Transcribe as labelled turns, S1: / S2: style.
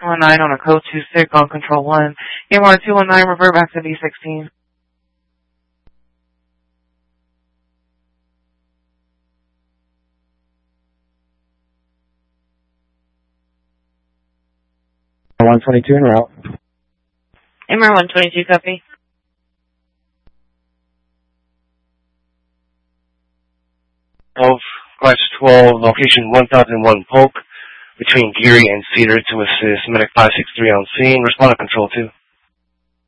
S1: 219 on a code 26 on control 1. MR 219, revert back to D16.
S2: MR-122 en route.
S3: MR-122, copy.
S4: Class 12, location 1001 Polk, between Geary and Cedar to assist Medic 563 on scene. Respond to control 2.